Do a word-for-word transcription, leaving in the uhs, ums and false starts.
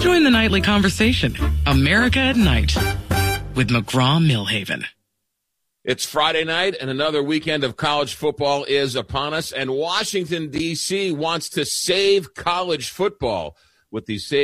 Join the nightly conversation. America at Night with McGraw-Millhaven. It's Friday night, and another weekend of college football is upon us, and Washington, D C wants to save college football with these